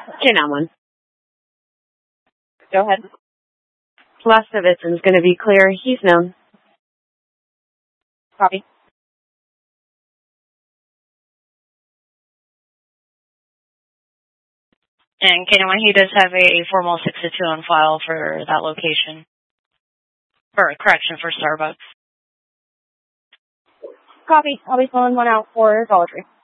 K91. Go ahead. Plastovitson's going to be clear. He's known. Copy. And K91, he does have a formal 6-2 on file for that location. Or, correction, for Starbucks. Copy. I'll be pulling one out for Dollar Tree.